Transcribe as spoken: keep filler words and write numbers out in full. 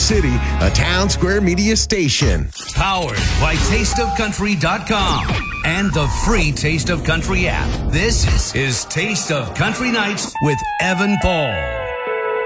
City, a Town Square Media station. Powered by taste of country dot com and the free Taste of Country app. This is Taste of Country Nights with Evan Paul.